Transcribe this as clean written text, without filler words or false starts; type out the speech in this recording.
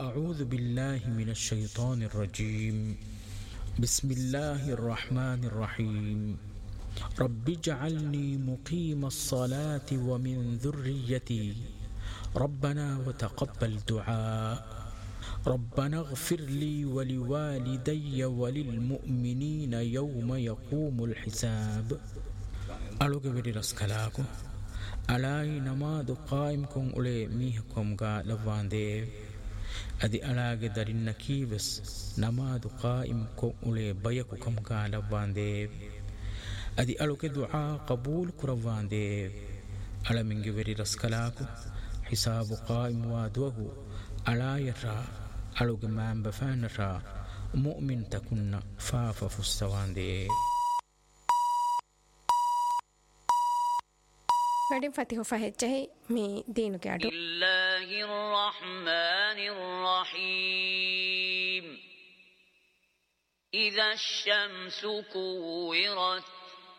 أعوذ بالله من الشيطان الرجيم. بسم الله الرحمن الرحيم. رب اجعلني مقيم الصلاة ومن ذريتي ربنا وتقبل دعاء ربنا اغفر لي ولوالدي وللمؤمنين يوم يقوم الحساب. ألوك بدي رسكلاكو ألاي نماذ قائمكم أولي ميهكم غا لفاندي أدي ألاغ دارين نكيبس نماذ قائمكم أولي بيكم غا لفاندي أدي ألوك دعاء قبول كرفاندي ألا من غير رسكلاكو حساب قائم وادوه ألا يرى ألوك مان بفان را مؤمن تكون فافا فستواندي. بعدين فاتحة فهجة مي دينو كادو. الله الرحمن الرحيم. إذا الشمس كورت